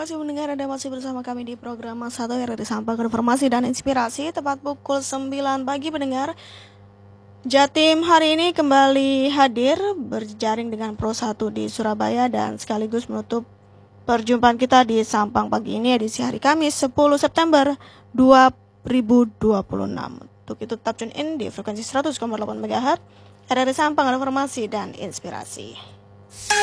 kasih mendengar, Anda masih bersama kami di program Mas 1 RRI Sampang, Informasi dan Inspirasi. Tepat pukul 9 pagi pendengar. Jatim hari ini kembali hadir berjaring dengan Pro 1 di Surabaya dan sekaligus menutup perjumpaan kita di Sampang pagi ini edisi hari Kamis 10 September 2026. Untuk itu tetap tune in di frekuensi 100,8 MHz RRI Sampang, Informasi dan Inspirasi.